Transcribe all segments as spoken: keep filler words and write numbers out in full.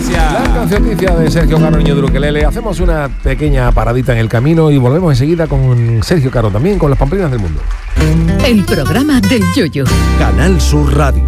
Gracias. La cancioticia de Sergio Caro, niño de Ukelele. Hacemos una pequeña paradita en el camino y volvemos enseguida con Sergio Caro, también con las pamplinas del mundo. El programa del Yoyo. Canal Sur Radio.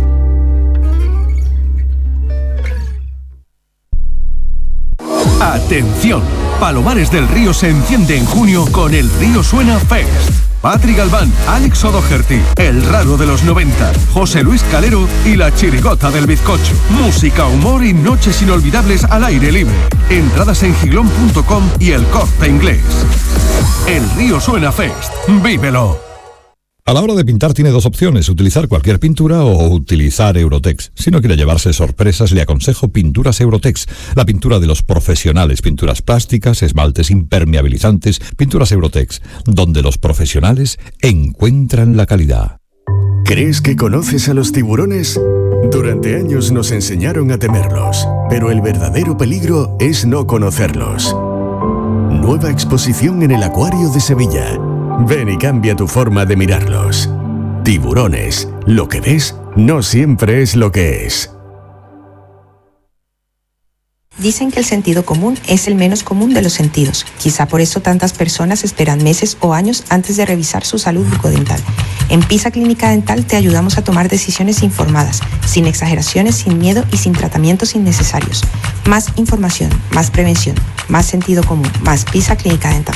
Atención, Palomares del Río se enciende en junio con el Río Suena Fest. Patri Galván, Alex O'Doherty, El Raro de los noventa, José Luis Calero y La Chirigota del Bizcocho. Música, humor y noches inolvidables al aire libre. Entradas en giglón punto com y El Corte Inglés. El Río Suena Fest. ¡Vívelo! A la hora de pintar tiene dos opciones, utilizar cualquier pintura o utilizar Eurotex. Si no quiere llevarse sorpresas, le aconsejo Pinturas Eurotex, la pintura de los profesionales, pinturas plásticas, esmaltes impermeabilizantes, Pinturas Eurotex, donde los profesionales encuentran la calidad. ¿Crees que conoces a los tiburones? Durante años nos enseñaron a temerlos, pero el verdadero peligro es no conocerlos. Nueva exposición en el Acuario de Sevilla. Ven y cambia tu forma de mirarlos. Tiburones, lo que ves no siempre es lo que es. Dicen que el sentido común es el menos común de los sentidos. Quizá por eso tantas personas esperan meses o años antes de revisar su salud bucodental. En Pisa Clínica Dental te ayudamos a tomar decisiones informadas, sin exageraciones, sin miedo y sin tratamientos innecesarios. Más información, más prevención, más sentido común, más Pisa Clínica Dental.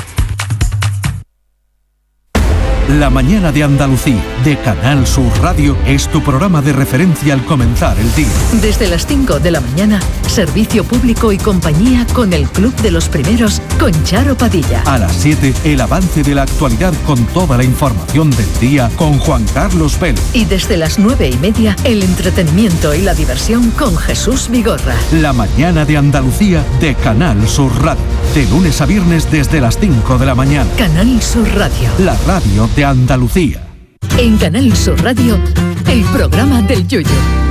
La mañana de Andalucía, de Canal Sur Radio, es tu programa de referencia al comenzar el día. Desde las cinco de la mañana, servicio público y compañía con el Club de los Primeros, con Charo Padilla. A las siete, el avance de la actualidad con toda la información del día con Juan Carlos Vélez. Y desde las nueve y media, el entretenimiento y la diversión con Jesús Vigorra. La mañana de Andalucía, de Canal Sur Radio. De lunes a viernes desde las cinco de la mañana. Canal Sur Radio. La radio de Andalucía. En Canal Sur Radio, el programa del Yoyo.